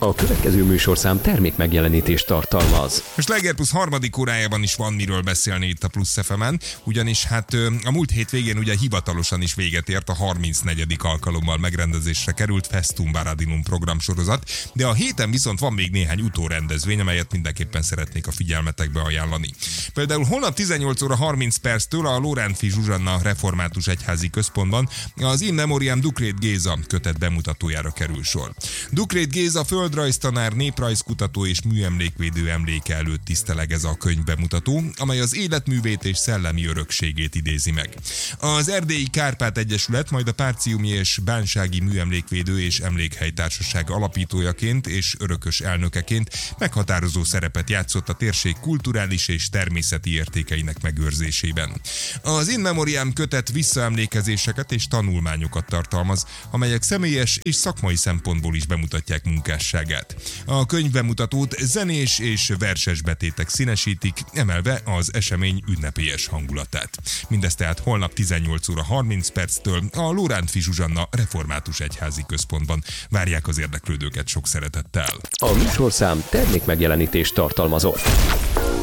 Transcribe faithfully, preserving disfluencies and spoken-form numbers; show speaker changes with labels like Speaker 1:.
Speaker 1: A következő műsorszám termék megjelenítést tartalmaz.
Speaker 2: Most Sláger Plusz harmadik órájában is van miről beszélni itt a Plusz ef emen, ugyanis hát a múlt hétvégén ugye hivatalosan is véget ért a harmincnegyedik alkalommal megrendezésre került Festum Baradinum programsorozat, de a héten viszont van még néhány utórendezvény, amelyet mindenképpen szeretnék a figyelmetekbe ajánlani. Például holnap tizennyolc óra harminc perctől a Lóránfi Zsuzsanna Református Egyházi Központban az In Memoriam Dukrét Géza kötet bemutatójára kerül sor. Dukrét Géza földrajztanár, néprajzkutató és műemlékvédő emléke előtt tiszteleg ez a könyv bemutató, amely az életművét és szellemi örökségét idézi meg. Az Erdélyi Kárpát Egyesület, majd a Párciumi és Bánsági Műemlékvédő és Emlékhelytársaság alapítójaként és örökös elnökeként meghatározó szerepet játszott a térség kulturális és természeti értékeinek megőrzésében. Az In Memoriam kötet visszaemlékezéseket és tanulmányokat tartalmaz, amelyek személyes és szakmai szempontból is bemutatják munkásságát. A könyvbemutatót zenés és verses betétek színesítik, emelve az esemény ünnepélyes hangulatát. Mindez tehát holnap tizennyolc óra harminc perctől a Lóránfi Zsuzsanna Református Egyházi Központban. Várják az érdeklődőket sok szeretettel.
Speaker 1: A műsorszám termék megjelenítést tartalmazott.